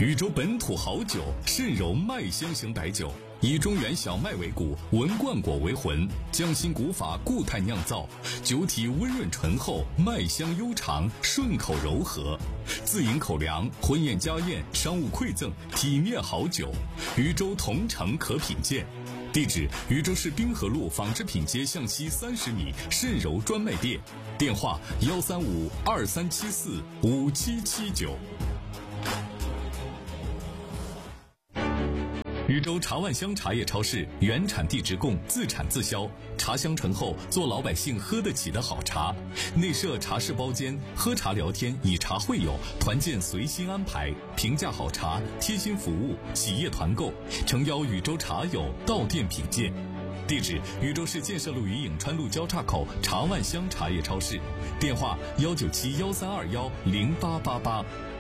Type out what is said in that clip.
禹州本土好酒，渗柔麦香型白酒，以中原小麦为骨，文冠果为魂，匠心古法固态酿造，酒体温润醇厚，麦香悠长，顺口柔和，自饮口粮，婚宴家宴，商务馈赠，体面好酒。禹州同城可品鉴。地址：禹州市滨河路纺织品街向西30米渗柔专卖店，电话135-2374-5779。禹州茶万乡茶叶超市原产地直供，自产自销，茶香醇厚，做老百姓喝得起的好茶。内设茶室包间，喝茶聊天，以茶会友，团建随心安排，平价好茶，贴心服务，企业团购，诚邀禹州茶友到店品鉴。地址：禹州市建设路与颍川路交叉口茶万乡茶叶超市，电话197-1321-0888。